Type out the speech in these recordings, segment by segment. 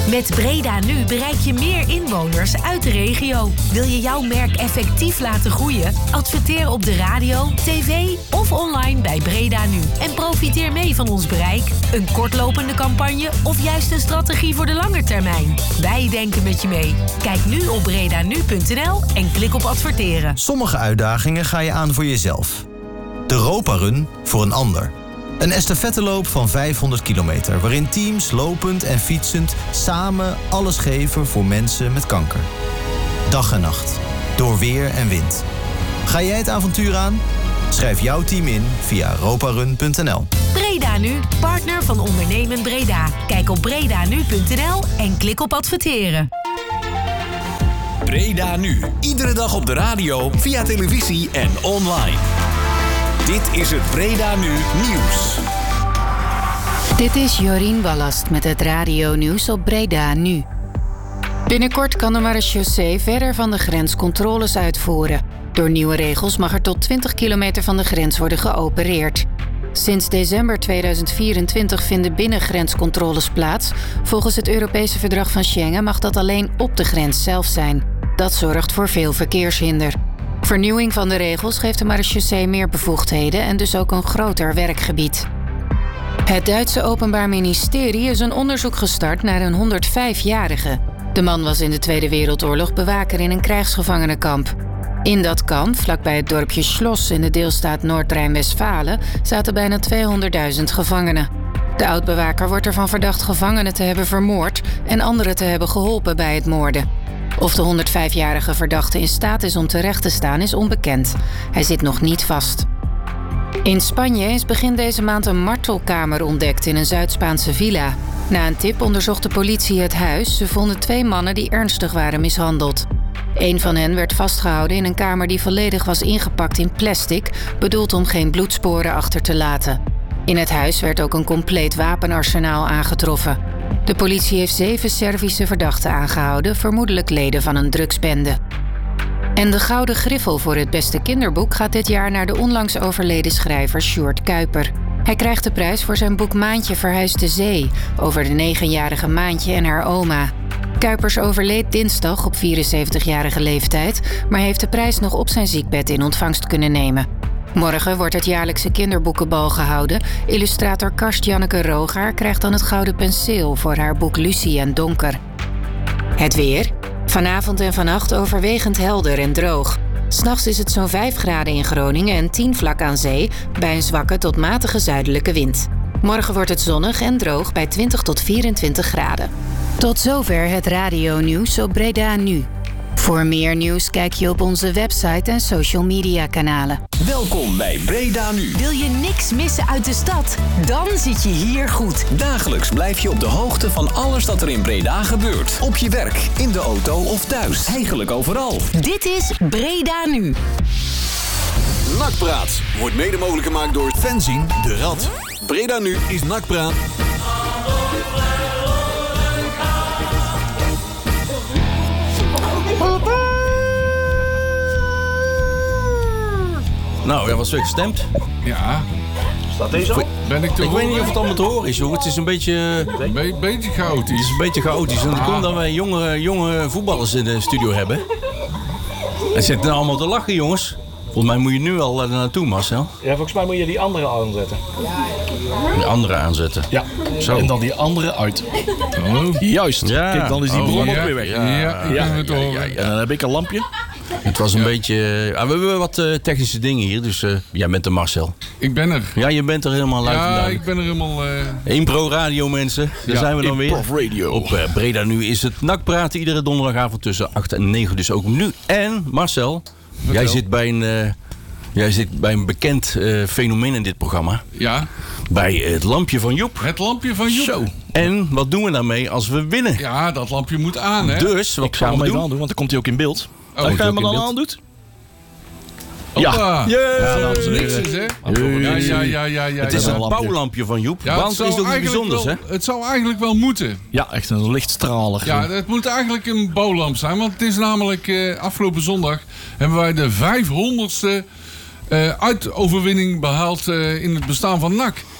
Met Breda Nu bereik je meer inwoners uit de regio. Wil je jouw merk effectief laten groeien? Adverteer op de radio, tv of online bij Breda Nu. En profiteer mee van ons bereik. Een kortlopende campagne of juist een strategie voor de lange termijn. Wij denken met je mee. Kijk nu op bredanu.nl en klik op adverteren. Sommige uitdagingen ga je aan voor jezelf. De Europa Run voor een ander. Een estafetteloop van 500 kilometer... waarin teams lopend en fietsend samen alles geven voor mensen met kanker. Dag en nacht. Door weer en wind. Ga jij het avontuur aan? Schrijf jouw team in via europarun.nl. Breda Nu, partner van Ondernemen Breda. Kijk op bredanu.nl en klik op adverteren. Breda Nu. Iedere dag op de radio, via televisie en online. Dit is het Breda Nu Nieuws. Dit is Jorien Ballast met het radio-nieuws op Breda Nu. Binnenkort kan de marechaussee verder van de grens controles uitvoeren. Door nieuwe regels mag er tot 20 kilometer van de grens worden geopereerd. Sinds december 2024 vinden binnengrenscontroles plaats. Volgens het Europese verdrag van Schengen mag dat alleen op de grens zelf zijn. Dat zorgt voor veel verkeershinder. Vernieuwing van de regels geeft de marechaussee meer bevoegdheden en dus ook een groter werkgebied. Het Duitse Openbaar Ministerie is een onderzoek gestart naar een 105-jarige. De man was in de Tweede Wereldoorlog bewaker in een krijgsgevangenenkamp. In dat kamp, vlakbij het dorpje Schloss in de deelstaat Noord-Rijn-Westfalen, zaten bijna 200.000 gevangenen. De oud-bewaker wordt ervan verdacht gevangenen te hebben vermoord en anderen te hebben geholpen bij het moorden. Of de 105-jarige verdachte in staat is om terecht te staan is onbekend. Hij zit nog niet vast. In Spanje is begin deze maand een martelkamer ontdekt in een Zuid-Spaanse villa. Na een tip onderzocht de politie het huis. Ze vonden 2 mannen die ernstig waren mishandeld. Een van hen werd vastgehouden in een kamer die volledig was ingepakt in plastic, bedoeld om geen bloedsporen achter te laten. In het huis werd ook een compleet wapenarsenaal aangetroffen. De politie heeft 7 Servische verdachten aangehouden, vermoedelijk leden van een drugsbende. En de Gouden Griffel voor het beste kinderboek gaat dit jaar naar de onlangs overleden schrijver Sjoerd Kuiper. Hij krijgt de prijs voor zijn boek Maantje verhuist de zee, over de 9-jarige Maantje en haar oma. Kuipers overleed dinsdag op 74-jarige leeftijd, maar heeft de prijs nog op zijn ziekbed in ontvangst kunnen nemen. Morgen wordt het jaarlijkse kinderboekenbal gehouden. Illustrator Karst-Janneke Rogaar krijgt dan het Gouden Penseel voor haar boek Lucie en Donker. Het weer. Vanavond en vannacht overwegend helder en droog. 's Nachts is het zo'n 5 graden in Groningen en 10 vlak aan zee, bij een zwakke tot matige zuidelijke wind. Morgen wordt het zonnig en droog bij 20 tot 24 graden. Tot zover het radio-nieuws op Breda Nu. Voor meer nieuws kijk je op onze website en social media kanalen. Welkom bij Breda Nu. Wil je niks missen uit de stad? Dan zit je hier goed. Dagelijks blijf je op de hoogte van alles dat er in Breda gebeurt. Op je werk, in de auto of thuis. Eigenlijk overal. Dit is Breda Nu. Nakpraat wordt mede mogelijk gemaakt door Fenzin de Rad. Breda Nu is Nakpraat. Nou, dat was weer gestemd. Ja. Staat deze al? Ben ik te Ik horen? weet niet of het allemaal te horen is, joh. Het is een beetje... Beetje chaotisch. Het is een beetje chaotisch. En dat komt dat wij jonge voetballers in de studio hebben. En zitten nou allemaal te lachen, jongens. Volgens mij moet je nu al naartoe, Marcel. Ja, volgens mij moet je die andere aanzetten. De andere aanzetten. Ja, Zo. en dan die andere uit. Oh. Juist. Ja. Kijk, dan is die bron ook ja. weer weg. Ja, ik kan het horen. En dan heb ik een lampje. Het was een beetje... we hebben wat technische dingen hier, dus jij bent er, Marcel. Ik ben er. Ja, je bent er helemaal luid en Ja, duidelijk. ik ben er helemaal... Impro Radio, mensen. Daar zijn we dan weer. Improv Radio. Op Breda Nu is het Nakpraten iedere donderdagavond tussen 8 en 9. Dus ook nu. En Marcel, jij zit bij een bekend fenomeen in dit programma. Ja, Bij het lampje van Joep. het lampje van Joep. Zo. En wat doen we daarmee als we winnen? Ja, dat lampje moet aan, hè? Dus, wat Ik ga gaan hem we even doen? aandoen, want dan komt hij ook in beeld. Oh, Ga je hem ook in dan beeld. aandoet? Hoppa. Ja, dames en Niks heren. is, hè? Ja. Het is Ja. een bouwlampje van Joep. Ja, want het is toch iets bijzonders, hè? Het zou eigenlijk wel moeten. Ja, echt een lichtstraler. Ja, het moet eigenlijk een bouwlamp zijn. Want het is namelijk afgelopen zondag hebben wij de 500ste uitoverwinning behaald in het bestaan van NAC.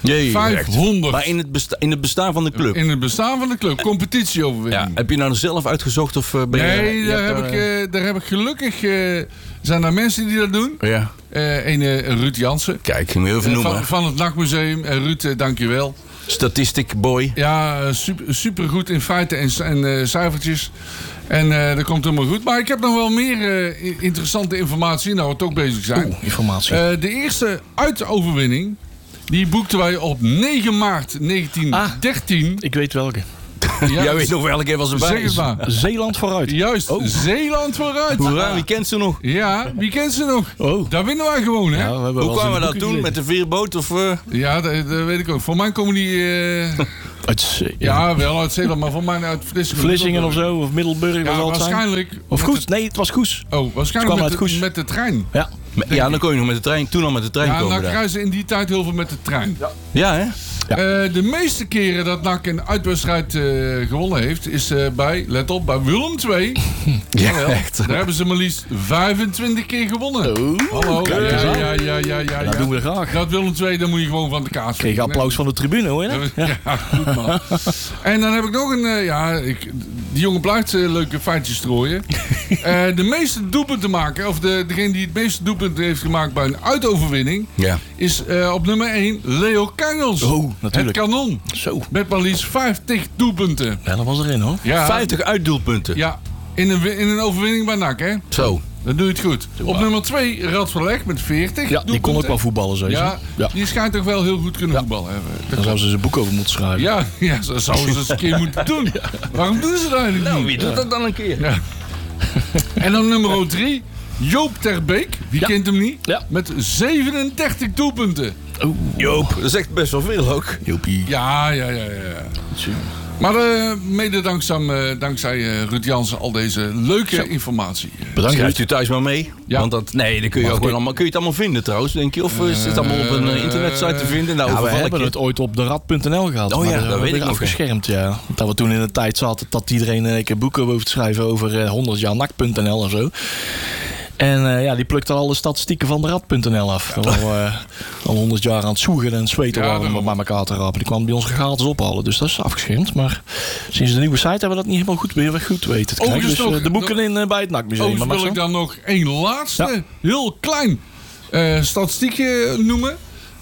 Jee, 500. Maar in het bestaan van de club. In het bestaan van de club. Competitieoverwinning. Ja, heb je nou zelf uitgezocht of ben je... Nee, daar heb ik gelukkig... zijn er mensen die dat doen. Ja. Ruud Jansen. Kijk, je moet heel veel noemen. Van het NAC-museum. Ruud, dankjewel. Statistic boy. Ja, super goed in feiten en cijfertjes. En dat komt helemaal goed. Maar ik heb nog wel meer interessante informatie. Nou, we toch bezig zijn. Informatie. De eerste uitoverwinning... die boekten wij op 9 maart 1913. Ik weet welke. Ja, Jij weet nog welke was erbij. zeg het maar. Zeeland vooruit. Juist, Zeeland vooruit. Hoera, wie kent ze nog? Ja, wie kent ze nog? Oh. Daar winnen wij gewoon, hè? Ja, we hebben Hoe wel eens in kwamen we de dat boeken toen? Met gezeten. de veerboot? Of, Ja, dat weet ik ook. Voor mij komen die... Uit Zee- ja, wel uit Zeeland, maar voor mij uit Vlissingen. Vlissingen of zo, of Middelburg. Ja, zal het zijn. waarschijnlijk. Of met Goes? Nee, het was Goes. Oh, Ze waarschijnlijk kwamen uit Goes. met de trein. Ja. ja, dan kon je nog met de trein. Toen al met de trein Ja, komen NAC daar. reizen in die tijd heel veel met de trein. Ja, hè? De meeste keren dat NAC een uitwedstrijd gewonnen heeft, is bij, let op, bij Willem II. Ja, Jawel, echt. daar hebben ze maar liefst 25 keer gewonnen. Hallo. kijk eens aan. Ja. Dat doen we graag. Dat Willem II, dan moet je gewoon van de kaas Kreeg vliegen, applaus van de tribune, hoor je dat? Ja, goed man. En dan heb ik nog een... die jongen blijft leuke feitjes strooien. De meeste doelpunten maken, of degene die het meeste doelpunten heeft gemaakt bij een uitoverwinning, Ja. is op nummer 1 Leo Kangels. Oh, natuurlijk. Het kanon. Zo. Met maar liefst 50 doelpunten. Ja, dat was erin, hoor. Ja, 50 uitdoelpunten. Ja, in een overwinning bij NAC, hè. Zo. Dan doe je het goed. Op nummer 2 Rad Verleg met 40 Ja, die kon ook wel voetballen, zo. Ja, Ja. die schijnt toch wel heel goed kunnen voetballen hebben. Daar zouden ze een boek over moeten schrijven. Ja, dat zouden ze eens een keer moeten doen. Waarom doen ze dat eigenlijk Nou, niet? wie doet dat dan een keer? Ja. En dan nummer 3, Joop ter Beek. Wie kent hem niet? Ja. Met 37 doelpunten. Joop, dat is echt best wel veel ook. Jopie. Ja. Maar mede dankzij Ruud Jansen al deze leuke informatie. Bedankt, Schrijft Ruud. u thuis maar mee. Ja. Want dat, nee, dan kun je, ook gewoon allemaal, kun je het allemaal vinden trouwens, denk je? Of is het allemaal op een internetsite te vinden? Nou, Ja, we overval ik hebben je. het ooit op de rad.nl gehad. Oh maar ja, daar dat weet ik nog, afgeschermd, ja. Dat we toen in de tijd zaten dat iedereen een keer boeken over te schrijven over 100 jaar NAC.nl en zo. En die plukte al de statistieken van de rad.nl af. Dat we al 100 jaar aan het zoegen en zweten Ja, waren om daarom. bij elkaar te rapen. Die kwam bij ons gratis ophalen, dus dat is afgeschermd. Maar sinds de nieuwe site hebben we dat niet helemaal goed weten te krijgen. Overigens Dus nog- de boeken in bij het NAC-museum. Overigens wil ik dan nog één laatste, heel klein statistiekje noemen.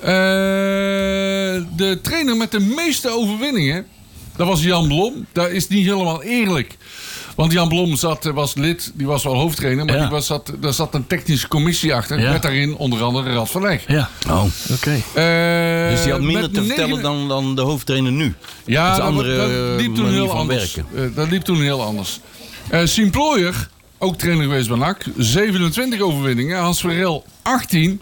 De trainer met de meeste overwinningen, dat was Jan Blom. Dat is niet helemaal eerlijk. Want Jan Blom was lid, die was wel hoofdtrainer, maar Ja. daar zat een technische commissie achter. Ja. Met daarin onder andere Rad van Leg. Ja, Oh. oké. Dus die had minder met te vertellen dan de hoofdtrainer nu. Ja, Dat is een dat andere liep toen manier heel van anders. werken. Dat liep toen heel anders. Siem Plooijer, ook trainer geweest bij NAC. 27 overwinningen. Hans Verrel 18.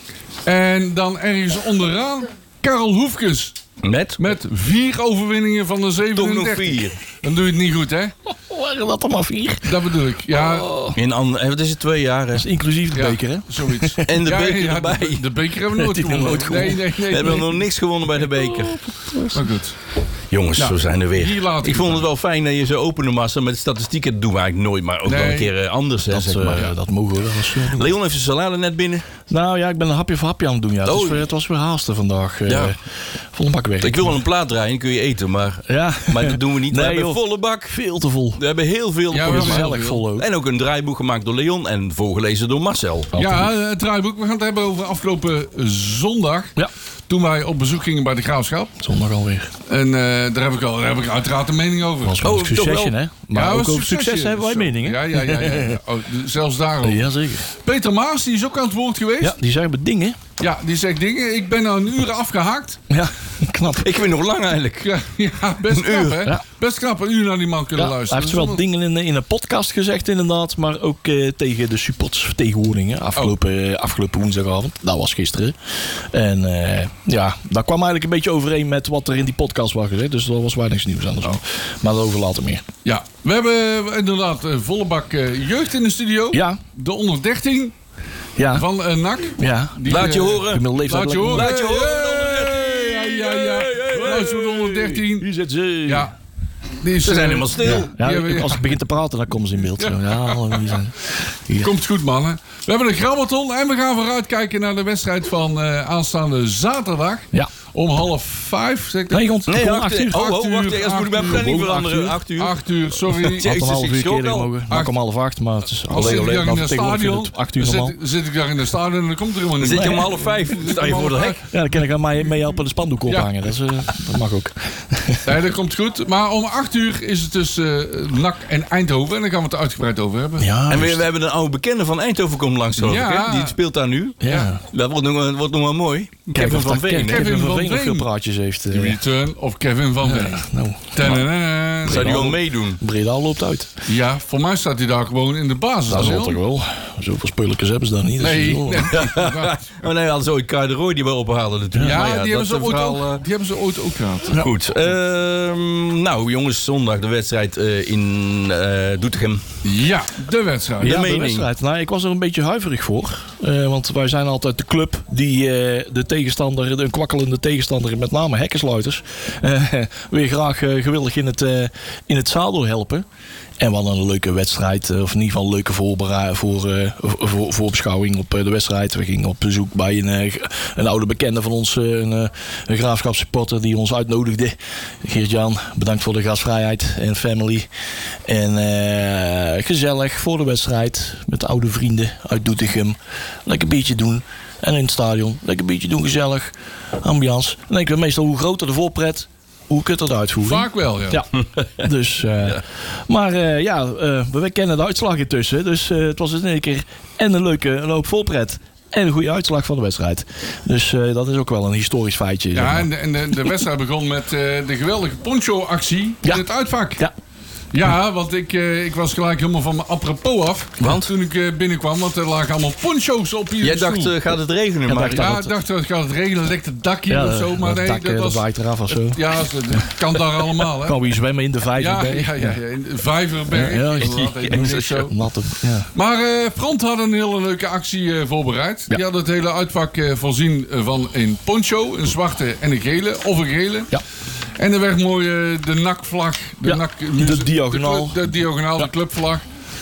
En dan ergens onderaan Karel Hoefkes. Met 4 overwinningen van de Toch 37. nog 4. Dan doe je het niet goed, hè? Waren dat er maar 4? Dat bedoel ik. Ja, Wat is het, 2 jaar? Hè? Dat is inclusief de ja, beker, hè? zoiets. En de beker erbij. De beker hebben we nooit Die hebben we gewonnen. nooit Nee. We hebben nog niks gewonnen bij de beker. Maar goed. Jongens, Ja, zo zijn er hier weer. laat Ik ik vond het het wel fijn dat je zo opende massa met statistieken. Dat doen we eigenlijk nooit, maar ook wel Nee. een keer anders. Hè, Dat, zeg maar. dat mogen we wel eens doen. Leon heeft zijn salade net binnen. Nou ja, ik ben een hapje voor hapje aan het doen. Ja. Het was weer haasten vandaag. Ja. Volle bak werk. Ik wil wel een plaat draaien, dan kun je eten. Maar dat doen we niet. We Nee, hebben joh. volle bak. Veel te vol. We hebben heel veel Ja, voor we de hebben mail. heel Vol ook. En ook een draaiboek gemaakt door Leon en voorgelezen door Marcel. Ja, het draaiboek. We gaan het hebben over afgelopen zondag. Ja. Toen wij op bezoek gingen bij de Graafschap. Zondag alweer. En daar heb ik uiteraard een mening over. Was wel Oh, een toch succesje, wel? hè? Maar Ja, ook was over succes hebben wij Zo. meningen. Ja. Oh, zelfs daarover. Jazeker. Peter Maas, die is ook aan het woord geweest. Ja, die zijn met dingen. Ja, die zegt dingen. Ik ben nou een uur afgehaakt. Ja, knap. Ik vind het nog lang eigenlijk. Ja, best Een knap, uur, hè? ja. Best knap, een uur naar die man kunnen Ja, hij luisteren. heeft zowel Dat is dingen in een podcast gezegd inderdaad, maar ook tegen de supportersvertegenwoordigingen afgelopen woensdagavond. Dat was gisteren. En dat kwam eigenlijk een beetje overeen met wat er in die podcast was gezegd. Dus er was weinig nieuws aan. Maar daarover later meer. Ja, we hebben inderdaad volle bak jeugd in de studio. Ja, De onder 13 ja, van NAC. ja. Die, Laat je horen. Gemiddelde leeftijd Laat je lekker- horen. Laat je horen. Ja. Nou, zo de onder 13. Hier zit ze. Ja. Die is, Ze zijn helemaal stil. Ja, Die hebben- als ik begin te praten, dan komen ze in beeld. Zo. Ja, hallo, hier zijn. Hier. Komt goed, mannen. We hebben een grammaton en we gaan vooruitkijken naar de wedstrijd van aanstaande zaterdag. Ja. om 4:30. Zeg ik dat? Nee, gewoon Nee, 8 uur. Oh, wacht, eerst moet ik mijn planning veranderen. 8 uur. 8 uur, sorry. Had om half uur ik schrok eerder al. mogen. Nou, om 7:30, maar het is Als zit ik daar in het stadion, 8 uur normaal. zit ik daar in het stadion en dan komt er helemaal Dan niet. zit je om 4:30. Sta je voor de hek. Ja, dan kan ik aan mij mee helpen de spandoek Ja. ophangen. Dat mag ook. Nee, dat komt goed. Maar om 8 uur is het dus NAC en Eindhoven. En daar gaan we het er uitgebreid over hebben. Ja, En we hebben een oude bekende van Eindhoven komen langs, geloof ik. Ja. Hè? Die speelt daar nu. ja. Dat wordt nog wel mooi. Kevin van Veen. Kevin van Veen nog Veen. veel praatjes heeft. The Return of Kevin van Veen. Nou, Tadadada. Zou die wel meedoen? Breda loopt uit. Ja, voor mij staat hij daar gewoon in de basis. Dat is wel. toch wel. Zoveel spulletjes hebben ze daar niet. Dus Nee. zo. Oh nee, hadden ze ooit Kai de Roy die we ophalen natuurlijk. Ja, Maar die, hebben dat ze is een ooit verhaal, ook, die hebben ze ooit ook gehad. Goed. Nou, jongens, zondag de wedstrijd in Doetinchem. Ja, de wedstrijd. Ja. Ja, de mening? wedstrijd. Nou, ik was er een beetje huiverig voor. Want wij zijn altijd de club die de tegenstander, een kwakkelende tegenstander, met name hekkensluiters, weer graag gewillig in het zadel helpen. En we hadden een leuke wedstrijd, of in ieder geval een leuke voorbeschouwing op de wedstrijd. We gingen op bezoek bij een oude bekende van ons, een Graafschapssupporter die ons uitnodigde. Geert-Jan, bedankt voor de gastvrijheid en family. En gezellig voor de wedstrijd met oude vrienden uit Doetinchem. Lekker biertje doen. En in het stadion, lekker biertje doen, gezellig. Ambiance. Dan denk ik meestal hoe groter de voorpret, hoe kutter de uitvoering. Vaak wel, ja. Ja, dus, maar we kennen de uitslag intussen. Dus het was in één keer en een hoop voorpret. En een goede uitslag van de wedstrijd. Dus dat is ook wel een historisch feitje. zeg Ja, maar. en de wedstrijd begon met de geweldige poncho-actie Ja. in het uitvak. Ja. Ja, want ik was gelijk helemaal van mijn apropos af. Want? Toen ik binnenkwam, want er lagen allemaal poncho's op hier. Jij dacht, gaat het regenen? Ja, Maar dacht ja, ik dacht, het gaat het regenen, lekt het dakje Ja, of zo. Maar nee, dak, dat was... waait eraf of zo. Ja, dat kan daar allemaal, hè. Kan weer zwemmen in de Vijverberg. Ja, in de Vijverberg. Ja, ja, Dat heet nog niet zo. Natte, ja. Maar Front had een hele leuke actie voorbereid. Ja. Die had het hele uitvak voorzien van een poncho, een zwarte en een gele, of een gele. Ja. En er werd mooi de NAC-vlag, Ja, de diagonaal. de diagonaal, Ja. de clubvlag.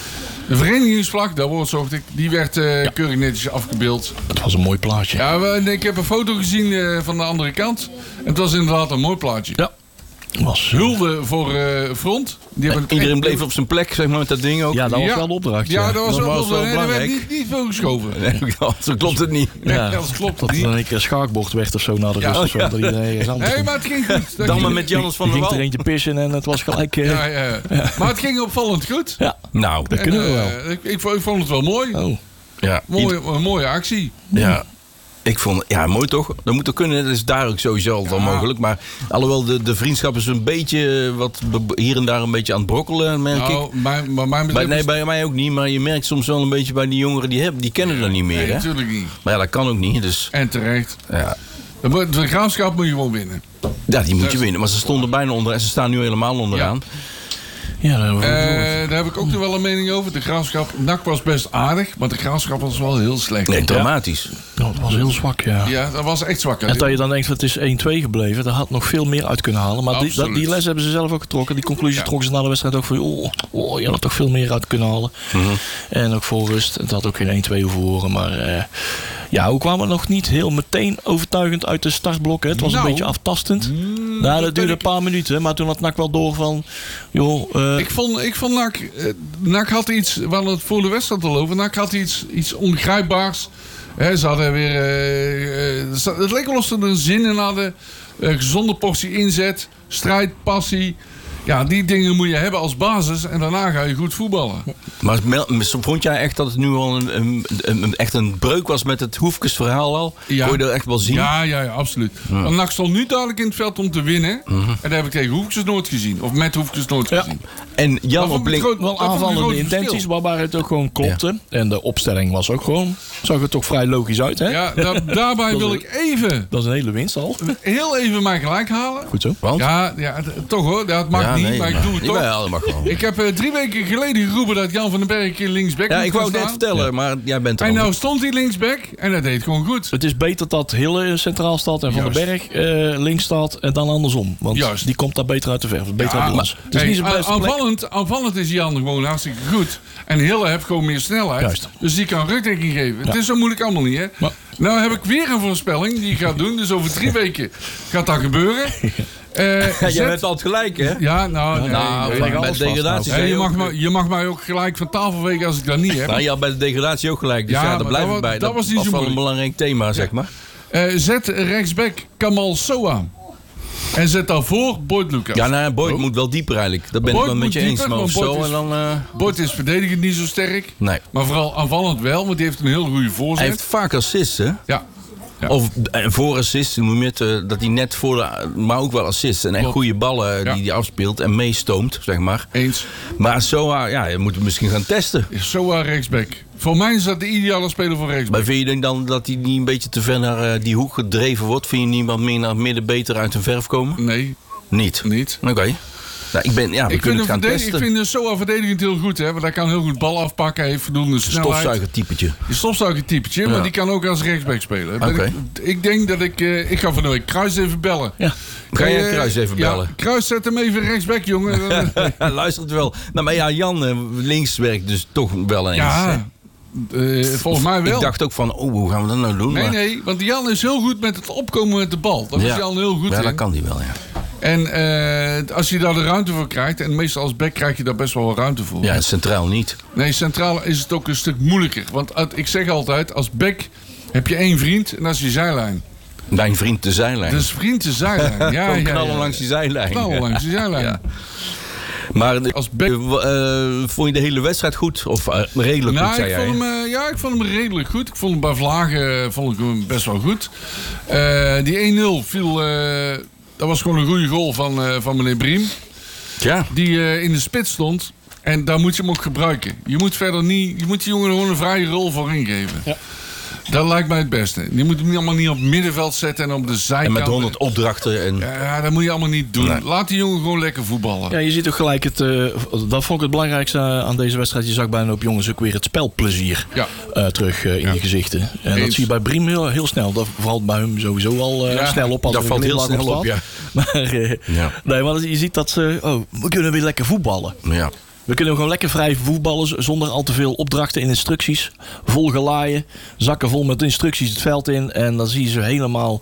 De verenigingsvlag, dat woord zocht ik, die werd keurig netjes afgebeeld. Het was een mooi plaatje. Ja, ik heb een foto gezien van de andere kant. En het was inderdaad een mooi plaatje. Ja. Was, Hulde voor Front. Die hebben het iedereen echt- bleef op zijn plek, zeg maar, met dat ding ook. ja, dat was Ja. wel de opdracht. Ja, dat was wel wel er werd belangrijk. niet veel geschoven. Nee, zo klopt het niet. Nee, Ja. dat klopt Dat niet. er een keer een schaakbord werd of zo naar de Ja, rust of zo. ja. Dat iedereen ergens anders Nee, ging. maar het ging goed. Dat Dan maar ging- met Jannes van Die der ging er Wal. eentje pissen en het was gelijk... Ja. Maar het ging opvallend goed. ja, Nou, dat kunnen we wel. Ik vond het wel mooi. Oh. ja. Een mooie actie. Ja. Ik vond, ja, mooi toch? Dat moet toch kunnen. Dat is daar ook sowieso al wel mogelijk. Maar alhoewel de vriendschap is een beetje wat hier en daar een beetje aan het brokkelen, merk ik. Nou, maar mijn bedrijf Bij mij ook niet. Maar je merkt soms wel een beetje bij die jongeren die kennen dat niet meer. Nee, Hè? natuurlijk niet. Maar ja, dat kan ook niet. Dus En terecht. ja. De Graafschap moet je gewoon winnen. Ja, die moet je winnen. Maar ze stonden bijna onder en ze staan nu helemaal onderaan. Ja, dat Daar heb ik ook nog wel een mening over. De Graafschap, NAC was best aardig, maar de Graafschap was wel heel slecht. Nee, dramatisch. het was heel zwak, ja. Ja, dat was echt zwak. hè. En dat je dan denkt, het is 1-2 gebleven. Daar had nog veel meer uit kunnen halen. Maar Absoluut. die les hebben ze zelf ook getrokken. Die conclusie Ja. trokken ze na de wedstrijd ook van... je had toch veel meer uit kunnen halen. En ook voor rust. Het had ook geen 1-2 hoeven horen. Maar hoe kwamen we nog niet heel meteen overtuigend uit de startblokken. Het was een Nou, beetje aftastend. Dat duurde een paar minuten. Maar toen had NAC wel door van... Ik vond NAC... NAC had iets... We hadden het voor de wedstrijd al over. NAC had iets ongrijpbaars. Ze hadden weer... het leek wel of ze er een zin in hadden. Gezonde portie inzet. Strijd, passie. Ja, die dingen moet je hebben als basis. En daarna ga je goed voetballen. Maar vond jij echt dat het nu al echt een breuk was met het Hoefkes-verhaal al? Ja. Kon je dat echt wel zien? Ja, absoluut. Want NAC stond nu duidelijk in het veld om te winnen. En dat heb ik tegen Hoefkes nooit gezien. Of met Hoefkes nooit gezien. En Jan Dat vond op ik link... groot- wel dat vond ik een aanvallende groot intenties, verschil. waarbij het ook gewoon klopte. En de opstelling was ook gewoon... Zag het toch vrij logisch uit, hè? Ja, daarbij wil ik even... Dat is een hele winst al. Heel even mij gelijk halen. Goed zo. Want? Ja, toch hoor. Ja, het maakt Ja, niet, maar ik doe het toch. Ja, dat mag wel. Ik heb 3 weken geleden geroepen dat Jan van den Berg een keer linksback Ja, moet ik wou gaan het net staan. vertellen, maar jij bent er En al. nou stond hij linksback en dat deed gewoon goed. Het is beter dat Hille centraal staat en Van den Berg links staat en dan andersom. Want Juist. die komt daar beter uit de verf. Beter uit de balans. Het is Hey, niet zijn beste plek. aanvallend is Jan gewoon hartstikke goed. En Hille heeft gewoon meer snelheid. Juist. Dus die kan rugdekking geven. Het is zo moeilijk allemaal niet, hè? Maar- Nou heb ik weer een voorspelling die ik ga doen. Dus over 3 weken gaat dat gebeuren. Jij bent altijd gelijk, hè? Ja, nou, nee, nee. leg bij alles de vast, degradatie Hey, zei je ook- je mag mij ook gelijk van tafel vegen als ik dat niet heb. Nou, je had bij de degradatie ook gelijk. Dus Ja, ja, maar daar blijf dat ik wa- bij. dat was niet zo wel een moeilijk. belangrijk thema, zeg maar. Zet rechtsback Kamal Soa. En zet daarvoor Boyd Lucas. Ja, nou, Boyd moet wel dieper eigenlijk. Dat ben ik Boyd wel met je moet eens. dieper, Maar of want zo Boyd en dan... Boyd is verdedigend niet zo sterk. nee. Maar vooral aanvallend wel, want die heeft een heel goede voorzet. Hij heeft vaak assists, hè? Ja. Ja. Of voor assists, noem je het, dat hij net voor de... Maar ook wel assists. En echt Klopt. goede ballen Ja. die hij afspeelt en meestoomt, zeg maar. Eens. Maar zo, ja, je moet hem misschien gaan testen. Soa rechtsback. Voor mij is dat de ideale speler voor rechtsback. Maar vind je dan dat hij niet een beetje te ver naar die hoek gedreven wordt? Vind je niemand meer naar het midden beter uit de verf komen? Nee, Niet? niet. Oké. Nou, we Ik kunnen het gaan ik testen. vind de Soa verdedigend heel goed, hè? Want hij kan heel goed bal afpakken, hij heeft voldoende snelheid. Stofzuigertypetje. Een stofzuigertypetje, Ja. maar die kan ook als rechtsback spelen. Ben Oké. ik denk dat ik ga van de week Kruis even bellen. Ja. Kan jij Kruis even bellen? Ja, Kruis, zet hem even rechtsback, jongen. Ja, luistert wel. Nou, maar ja, Jan links werkt dus toch wel eens. Ja, volgens mij wel. Ik dacht ook van, hoe gaan we dat nou doen? Nee, Maar- nee, want Jan is heel goed met het opkomen met de bal. Daar is Jan heel goed Ja, in. dat kan hij wel, ja. En als je daar de ruimte voor krijgt, en meestal als back krijg je daar best wel wat ruimte voor. Ja, centraal niet. Nee, centraal is het ook een stuk moeilijker. Want ik zeg altijd, als back heb je 1 vriend en dat is je zijlijn. Mijn vriend de zijlijn. Dus vriend de zijlijn. Ja, Gewoon ja, knallen ja. langs die zijlijn. Knallen langs die zijlijn. Ja. Maar Als back... vond je de hele wedstrijd goed? Of redelijk goed, zei ik jij? vond hem, ik vond hem redelijk goed. Ik vond hem bij Vlagen vond ik hem best wel goed. Die 1-0 viel... dat was gewoon een goede goal van meneer Briem. Ja. Die in de spits stond. En daar moet je hem ook gebruiken. Je moet verder niet... Je moet die jongen gewoon een vrije rol voor ingeven. Ja. Dat lijkt mij het beste. Je moet hem allemaal niet op het middenveld zetten en op de zijkant. En met 100 opdrachten. En... Ja, dat moet je allemaal niet doen. Nee. Laat die jongen gewoon lekker voetballen. Ja, je ziet ook gelijk dat vond ik het belangrijkste aan deze wedstrijd. Je zag bij een hoop jongens ook weer het spelplezier terug in je gezichten. En dat Eens. zie je bij Briem heel snel. Dat valt bij hem sowieso al snel op. Als Dat er valt een heel glimlach snel op, staat. Maar, Ja. nee, maar je ziet dat ze... we kunnen weer lekker voetballen. Ja. We kunnen gewoon lekker vrij voetballen zonder al te veel opdrachten en instructies. Vol gelaaien, zakken vol met instructies het veld in. En dan zie je ze helemaal,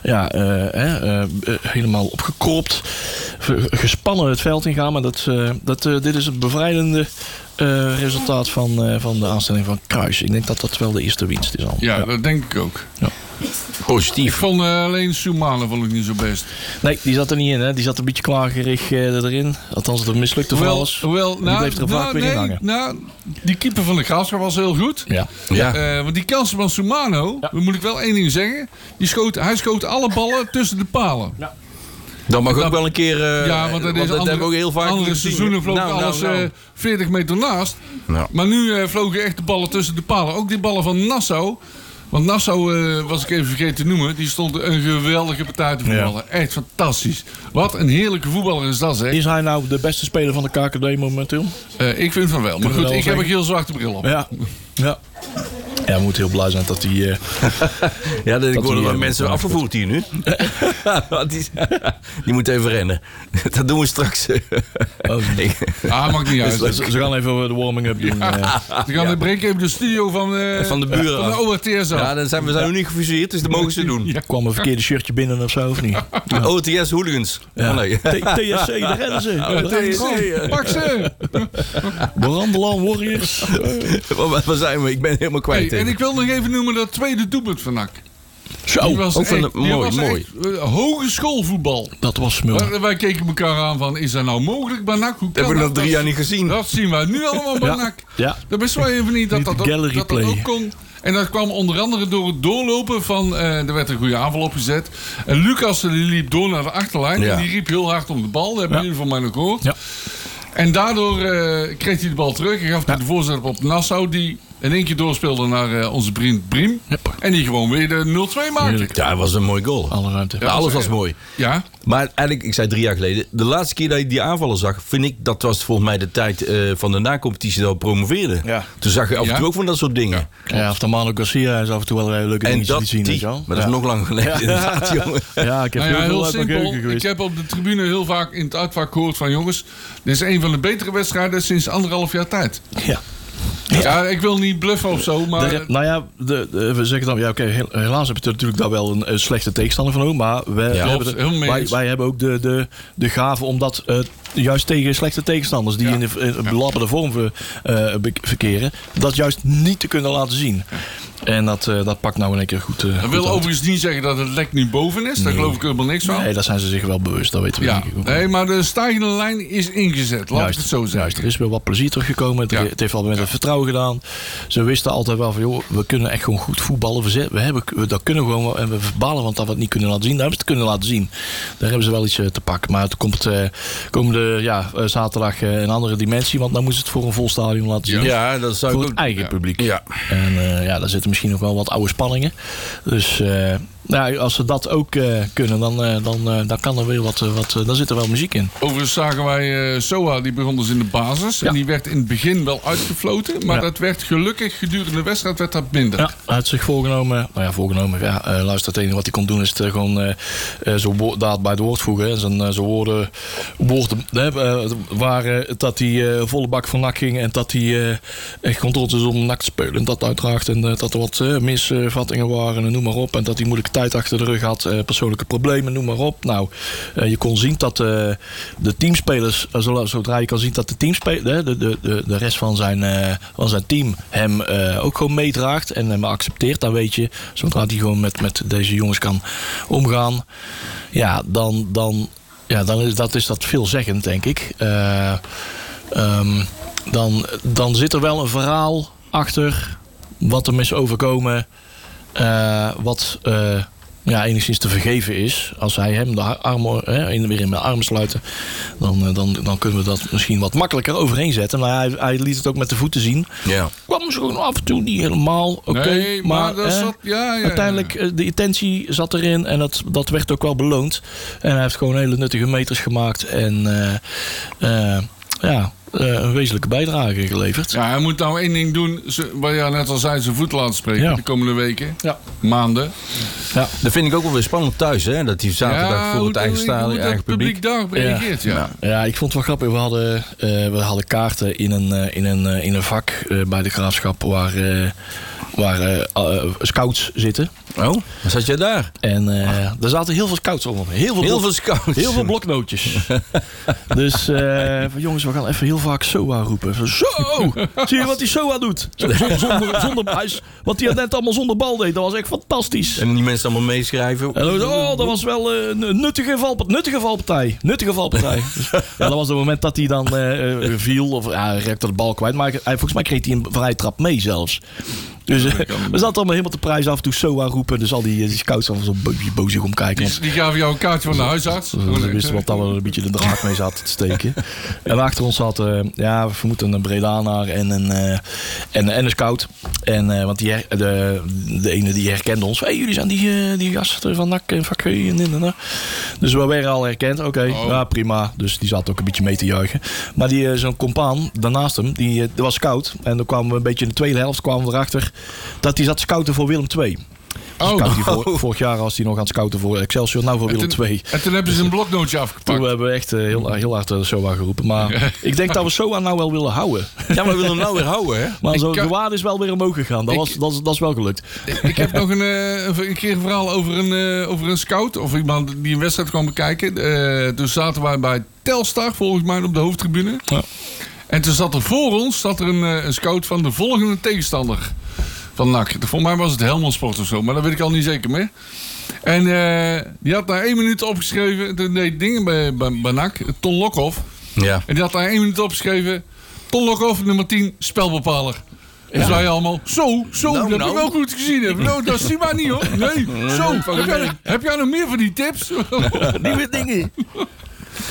helemaal opgekropt, gespannen het veld ingaan. Maar dit is het bevrijdende resultaat van de aanstelling van Kruis. Ik denk dat dat wel de eerste winst is al. Ja, dat denk ik ook. Ik Positief. vond alleen Soumane vond ik niet zo best. Nee, die zat er niet in. Hè? Die zat een beetje klagerig erin. Althans, het mislukte voor alles. Hoewel, Die bleef er vaak weer in hangen. Die keeper van de Graafschap was heel goed. Ja. Ja. Want die kansen van Soumano, dan moet ik wel één ding zeggen. Hij schoot alle ballen tussen de palen. Ja. Dat mag ook wel een keer... Ja, want dat is hebben we ook heel vaak andere gezien. seizoenen vloog Nou, alles 40 meter naast. Nou. Maar nu vlogen echt de ballen tussen de palen. Ook die ballen van Nassau. Want Nassau, was ik even vergeten te noemen, die stond een geweldige partij te voetballen. Ja. Echt fantastisch. Wat een heerlijke voetballer is dat, zeg. Is hij nou de beste speler van de KKD momenteel? Ik vind van wel. Maar goed, ik heb een geel zwarte bril op. Ja. Ja. Ja, we moeten heel blij zijn dat hij... Ja, ik Dat worden die, wel mensen afgevoerd hier nu. Die moeten even rennen. Dat doen we straks. Maakt niet uit. Ze gaan even de warming-up doen. We breken even de studio van de buren van de af. ORTS af. Ja, we zijn nog niet gefuseerd, dus dat mogen ze doen. Kwam een verkeerde shirtje binnen of zo, of niet? OTS Hooligans. Ja. Oh, nee. TSC, daar rennen ze. Pak ze! Brandeland Warriors. Waar zijn we? Ik ben helemaal kwijt. Hey, en ik wil nog even noemen dat tweede doelpunt van NAC. Zo, Die was ook van echt- de- die mooi, was mooi. echt, hogeschoolvoetbal. dat was smul. Wij keken elkaar aan van, is dat nou mogelijk bij NAC? Hoe Dat hebben we nog 3 jaar niet gezien. Dat zien wij nu allemaal bij Ja. NAC. Ja. Dat best wel even niet dat Niet dat gallery play. ook kon. En dat kwam onder andere door het doorlopen van... er werd een goede aanval opgezet. En Lucas die liep door naar de achterlijn. Ja. En die riep heel hard om de bal. Dat hebben jullie van mij nog gehoord. Ja. En daardoor kreeg hij de bal terug. En gaf hij de voorzet op Nassau. Die in één keer doorspeelde naar onze vriend Briem. Yep. En die gewoon weer de 0-2 maakte. Ja, het was een mooi goal. Alle ruimte. Ja, alles was mooi. Ja. Maar eigenlijk, ik zei 3 jaar geleden... de laatste keer dat ik die aanvallen zag... vind ik, dat was volgens mij de tijd van de na-competitie... dat we promoveerden. Ja. Toen zag je af en toe ook van dat soort dingen. Ja, of de Mano Garcia is af en toe wel leuke En dingen dat zien. die, Maar maar dat is nog lang geleden inderdaad, jongen. Ja, ik heb heel uit mijn geheugen simpel. geweest. Ik heb op de tribune heel vaak in het uitvak gehoord van... jongens, dit is een van de betere wedstrijden sinds 1,5 jaar tijd. Ja. Ja, ik wil niet bluffen of zo, maar... Nou ja, we zeggen dan... Ja, oké, helaas heb je natuurlijk daar wel een slechte tegenstander van. Maar wij hebben ook de gave om dat... juist tegen slechte tegenstanders... die in de belabberde vorm verkeren... dat juist niet te kunnen laten zien. En dat pakt nou in één keer goed. Dat wil overigens niet zeggen dat het lek nu boven is. Daar geloof ik helemaal niks van. Nee, daar zijn ze zich wel bewust. Dat weten we denk ik ook. Nee, maar de stijgende lijn is ingezet. Laat ik het zo zeggen. Juist, er is weer wat plezier teruggekomen. Het heeft al met het vertrouwen gedaan. Ze wisten altijd wel van... joh, we kunnen echt gewoon goed voetballen. Dat kunnen we gewoon... En we verbalen, want dat we het niet kunnen laten zien. Daar hebben ze het kunnen laten zien. Daar hebben ze wel iets te pakken. Maar het komt komende zaterdag een andere dimensie. Want dan moet het voor een vol stadion laten zien. Ja, dat zou voor ik het ook... eigen publiek. Ja. En daar zitten misschien nog wel wat oude spanningen. Dus als ze dat ook kunnen, dan kan er weer wat. Dan zit er wel muziek in. Overigens zagen wij Soa, die begon dus in de basis. Ja. En die werd in het begin wel uitgefloten. Maar dat werd gelukkig gedurende de wedstrijd werd dat minder. Ja, hij had zich voorgenomen. Luister, het enige wat hij kon doen is het gewoon zo daad bij het woord voegen. En zijn woorden waren dat hij volle bak van NAC ging. En dat hij echt controle is om NAC te spelen. En dat uiteraard. En dat er wat misvattingen waren en noem maar op. En dat hij moeilijke tijd achter de rug had. Persoonlijke problemen, noem maar op. Nou, je kon zien dat de teamspelers, zodra je kan zien dat de teamspelers, de rest van zijn team hem ook gewoon meedraagt en hem accepteert, dan weet je, zodra hij gewoon met deze jongens kan omgaan, dan is dat veelzeggend, denk ik. Dan zit er wel een verhaal achter wat hem is overkomen, wat enigszins te vergeven is. Als hij hem de armen, weer in mijn armen sluiten, dan kunnen we dat misschien wat makkelijker overheen zetten. Maar hij liet het ook met de voeten zien. Ja. Kwam ze gewoon af en toe niet helemaal oké. Nee, maar dat zat, uiteindelijk, de intentie zat erin en dat werd ook wel beloond. En hij heeft gewoon hele nuttige meters gemaakt. En een wezenlijke bijdrage geleverd. Ja, hij moet nou één ding doen. Waar je net al zei, zijn voet laten spreken de komende weken. Ja. Maanden. Ja. Dat vind ik ook wel weer spannend thuis, hè? Dat hij zaterdag voor het eigen stadion, eigen publiek daarop reageert. Ja, ik vond het wel grappig. We hadden kaarten in een vak bij de Graafschap waar scouts zitten. Oh, waar zat jij daar? En er zaten heel veel scouts om. Heel veel scouts. Heel veel bloknootjes. Dus jongens, we gaan even heel vaak SOA roepen. Zo! Zie je wat die SOA doet? Zonder huis. Wat hij net allemaal zonder bal deed. Dat was echt fantastisch. En die mensen allemaal meeschrijven. En dat was wel een nuttige valpartij. Dus, dat was het moment dat hij dan viel. Of raakte de bal kwijt. Maar volgens mij kreeg hij een vrije trap mee zelfs. Dus we zaten allemaal helemaal te prijs af en toe SOA roepen. Dus al die scouts al zo boos omkijken. Die gaven jou een kaartje van de huisarts. Ze wisten wat daar wel een beetje de draad mee zat te steken. En achter ons zat, we vermoeden een Bredanaar en een scout. En want de ene die herkende ons. Hey, jullie zijn die gasten van NAC en vak. Dus we werden al herkend. Oké, prima. Dus die zat ook een beetje mee te juichen. Maar zo'n compaan daarnaast hem, die was scout. En dan kwamen we een beetje in de tweede helft kwamen we erachter dat hij zat te scouten voor Willem II. Vorig jaar was hij nog aan het scouten voor Excelsior, nou voor Willem II. En toen hebben ze een bloknootje afgepakt. Toen hebben we echt heel hard SOA geroepen. Maar ik denk dat we SOA nou wel willen houden. Ja, maar we willen hem nou weer houden, hè? Maar de waarde is wel weer omhoog gegaan. Dat is wel gelukt. Ik heb nog een keer een verhaal over een scout. Of iemand die een wedstrijd kwam bekijken. Toen zaten wij bij Telstar, volgens mij, op de hoofdtribune. Ja. En toen zat er voor ons een scout van de volgende tegenstander van NAC. Volgens mij was het Helmond Sport of zo, maar dat weet ik al niet zeker meer. En die had daar 1 minuut opgeschreven. Toen deed dingen bij NAC, Ton Lokhoff. Ja. En die had daar 1 minuut opgeschreven. Ton Lokhoff, nummer 10, spelbepaler. En toen zei je allemaal, dat heb ik wel goed gezien. Dat zien wij niet, hoor. Nee, zo. Heb jij nog meer van die tips? Nieuwe dingen.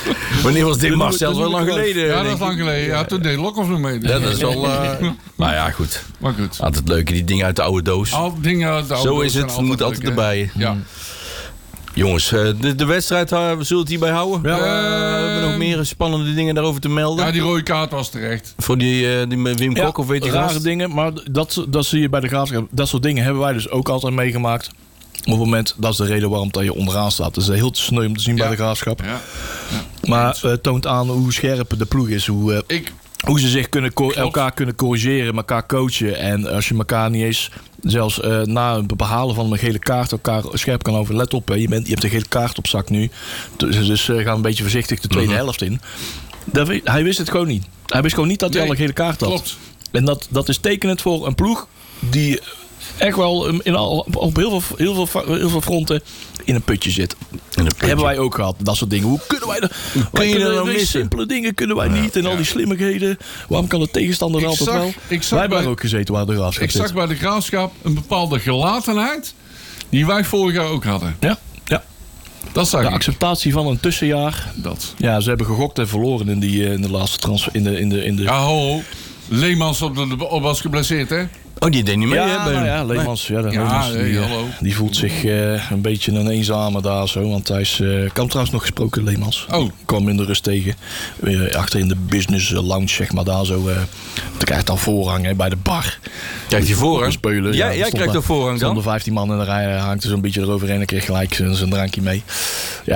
Wanneer was dit, Marcel? Dat is wel lang geleden. Ja, dat is lang geleden. Ja, toen deed Lokhoff nog mee. Ja, dat is wel... nou ja, goed. Maar goed. Altijd leuk, die dingen uit de oude doos. Dingen uit de oude Zo doos is zijn het, moet altijd leuk, erbij. Ja. Jongens, de wedstrijd, zullen we het hierbij houden? Ja. We hebben nog meer spannende dingen daarover te melden. Ja, die rode kaart was terecht. Voor die Wim Kok, of weet je rare gast? dingen, maar dat zie je bij de Graafschap. Dat soort dingen hebben wij dus ook altijd meegemaakt. Op het moment, dat is de reden waarom dat je onderaan staat. Dat is heel te sneu om te zien bij de Graafschap. Ja. Maar toont aan hoe scherp de ploeg is. Hoe ze zich elkaar kunnen corrigeren, elkaar coachen. En als je elkaar niet eens, zelfs na het behalen van een gele kaart, elkaar scherp kan over. Let op, je hebt een gele kaart op zak nu. Dus ga een beetje voorzichtig de tweede helft in. Hij wist het gewoon niet. Hij wist gewoon niet dat hij al een gele kaart had. Klopt. En dat is tekenend voor een ploeg die echt wel op heel veel fronten in een putje zit. Hebben wij ook gehad, dat soort dingen. Hoe kunnen wij dat? Kun je er nou missen? Simpele dingen kunnen wij niet. En al die slimmigheden. Waarom kan de tegenstander altijd wel? Wij hebben er ook gezeten waar de Graafschap zit. Ik zag bij de Graafschap een bepaalde gelatenheid die wij vorig jaar ook hadden. Ja. Dat zag De ik. acceptatie van een tussenjaar. Dat. Ja, ze hebben gegokt en verloren in de laatste transfer. In de... Ja, ho. Leemans was geblesseerd, hè? Oh, die deed niet mee, hè? Leemans. Ja, Ja, Leemans, hallo. die voelt zich een beetje een eenzame daar zo. Want hij is... Ik had trouwens nog gesproken, Leemans. Oh. Kwam in de rust tegen. Achter in de business lounge, zeg maar, daar zo. Toen krijgt dan voorrang hè, bij de bar. Krijgt hij voorrang? Spelen. Ja, jij krijgt er voorrang dan? Er stonden 15 man in de rij, haakte zo'n beetje eroverheen en kreeg gelijk zijn drankje mee. Ja,